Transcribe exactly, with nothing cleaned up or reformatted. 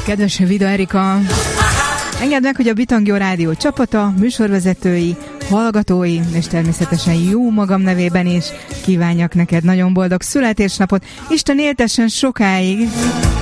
Kedves Vida Erika, engedd meg, hogy a Bitangyó Rádió csapata, műsorvezetői, hallgatói, és természetesen jó magam nevében is kívánjak neked nagyon boldog születésnapot. Isten éltessen sokáig,